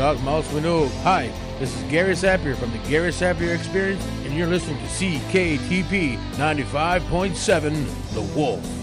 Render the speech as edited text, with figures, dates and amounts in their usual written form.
Tagak Mouse Minogue. Hi, this is Gary Sapir from the Gary Sapir Experience, and you're listening to CKTP 95.7 The Wolf.